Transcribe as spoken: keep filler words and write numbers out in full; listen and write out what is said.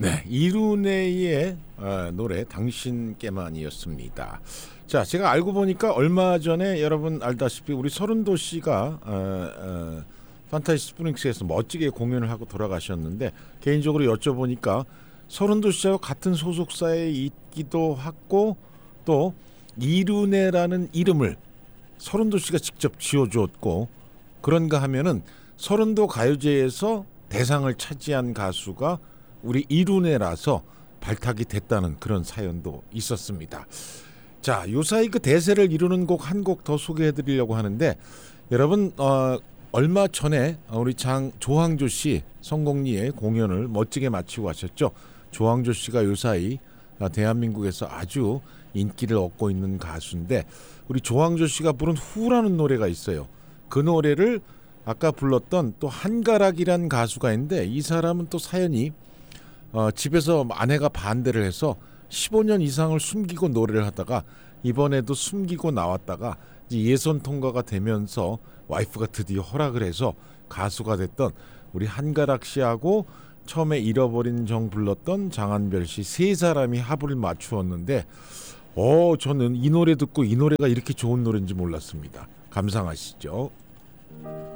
네, 이룬혜의 어, 노래 당신께만이었습니다. 자, 제가 알고 보니까 얼마 전에 여러분 알다시피 우리 서른도 씨가 어, 어, 판타지 스프링스에서 멋지게 공연을 하고 돌아가셨는데, 개인적으로 여쭤보니까 서른도 씨하고 같은 소속사에 있기도 하고 또 이룬혜라는 이름을 서른도 씨가 직접 지어주었고, 그런가 하면은 서른도 가요제에서 대상을 차지한 가수가 우리 이룬혜라서 발탁이 됐다는 그런 사연도 있었습니다. 자, 요사이 그 대세를 이루는 곡 한 곡 더 소개해드리려고 하는데, 여러분 어, 얼마 전에 우리 장 조항조 씨 성공리의 공연을 멋지게 마치고 가셨죠. 조항조 씨가 요사이 대한민국에서 아주 인기를 얻고 있는 가수인데, 우리 조항조 씨가 부른 후라는 노래가 있어요. 그 노래를 아까 불렀던 또 한가락이란 가수가 있는데, 이 사람은 또 사연이 어, 집에서 아내가 반대를 해서 십오 년 이상을 숨기고 노래를 하다가 이번에도 숨기고 나왔다가 이제 예선 통과가 되면서 와이프가 드디어 허락을 해서 가수가 됐던 우리 한가락 씨하고 처음에 잃어버린 정 불렀던 장한별 씨 세 사람이 합을 맞추었는데, 어 저는 이 노래 듣고 이 노래가 이렇게 좋은 노래인지 몰랐습니다. 감상하시죠.